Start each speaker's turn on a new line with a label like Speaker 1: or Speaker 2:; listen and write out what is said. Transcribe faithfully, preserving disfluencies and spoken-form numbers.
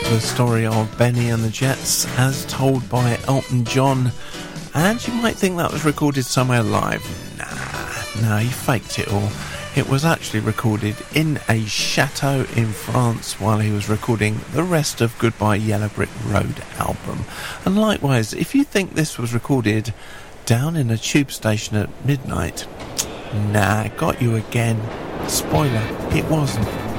Speaker 1: the story of Benny and the Jets as told by Elton John, and you might think that was recorded somewhere live. Nah, no, he faked it all. It was actually recorded in a chateau in France while he was recording the rest of Goodbye Yellow Brick Road album. And likewise, if you think this was recorded down in a tube station at midnight, nah, got you again. Spoiler, it wasn't.